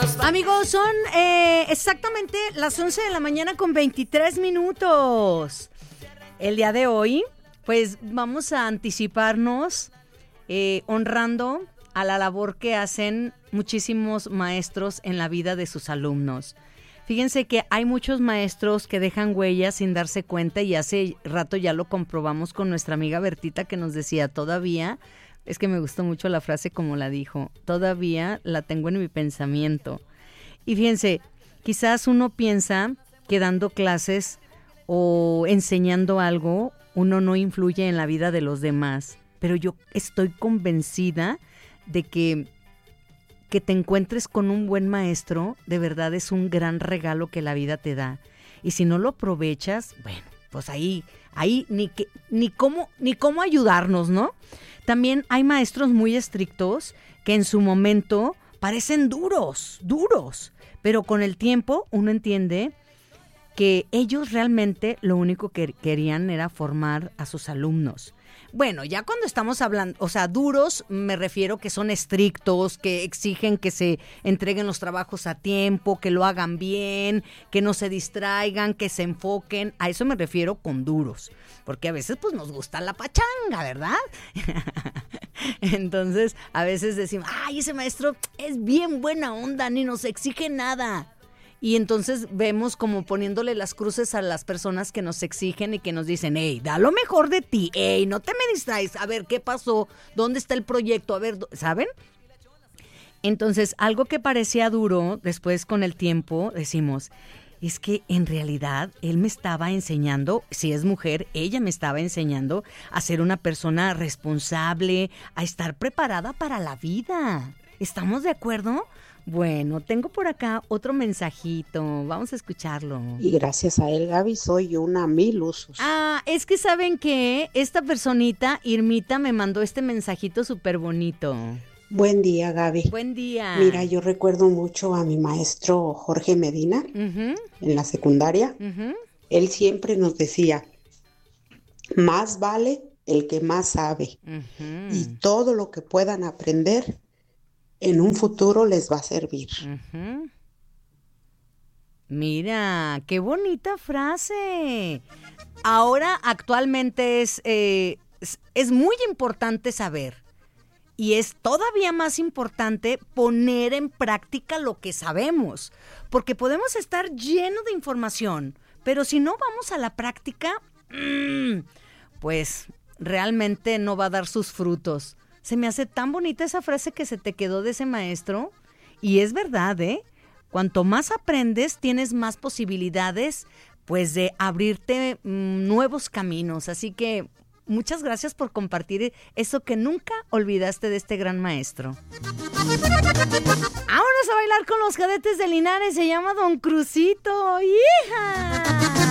Amigos, son exactamente las 11 de la mañana con 23 minutos. El día de hoy, pues vamos a anticiparnos honrando a la labor que hacen muchísimos maestros en la vida de sus alumnos. Fíjense que hay muchos maestros que dejan huellas sin darse cuenta y hace rato ya lo comprobamos con nuestra amiga Bertita que nos decía todavía, es que me gustó mucho la frase como la dijo, todavía la tengo en mi pensamiento. Y fíjense, quizás uno piensa que dando clases o enseñando algo, uno no influye en la vida de los demás, pero yo estoy convencida de que te encuentres con un buen maestro, de verdad es un gran regalo que la vida te da. Y si no lo aprovechas, bueno, pues ahí ni cómo ayudarnos, ¿no? También hay maestros muy estrictos que en su momento parecen duros, pero con el tiempo uno entiende que ellos realmente lo único que querían era formar a sus alumnos. Bueno, ya cuando estamos hablando, o sea, duros, me refiero que son estrictos, que exigen que se entreguen los trabajos a tiempo, que lo hagan bien, que no se distraigan, que se enfoquen. A eso me refiero con duros, porque a veces pues nos gusta la pachanga, ¿verdad? Entonces, a veces decimos, ay, ese maestro es bien buena onda, ni nos exige nada. Y entonces vemos como poniéndole las cruces a las personas que nos exigen y que nos dicen, hey, da lo mejor de ti, hey, no te me distraes, a ver, ¿qué pasó? ¿Dónde está el proyecto? A ver, ¿saben? Entonces, algo que parecía duro, después con el tiempo, decimos, es que en realidad él me estaba enseñando, si es mujer, ella me estaba enseñando a ser una persona responsable, a estar preparada para la vida. ¿Estamos de acuerdo? Bueno, tengo por acá otro mensajito, vamos a escucharlo. Y gracias a él, Gaby, soy una 1000 usos. Ah, es que ¿saben qué? Esta personita, Irmita, me mandó este mensajito súper bonito. Buen día, Gaby. Buen día. Mira, yo recuerdo mucho a mi maestro Jorge Medina, en la secundaria. Él siempre nos decía, más vale el que más sabe. Y todo lo que puedan aprender en un futuro les va a servir. Mira, qué bonita frase. Ahora, actualmente es muy importante saber. Y es todavía más importante poner en práctica lo que sabemos. Porque podemos estar llenos de información, pero si no vamos a la práctica, pues realmente no va a dar sus frutos. Se me hace tan bonita esa frase que se te quedó de ese maestro. Y es verdad, ¿eh? Cuanto más aprendes, tienes más posibilidades, pues, de abrirte nuevos caminos. Así que muchas gracias por compartir eso que nunca olvidaste de este gran maestro. Vámonos a bailar con los cadetes de Linares. Se llama Don Crucito. ¡Hija!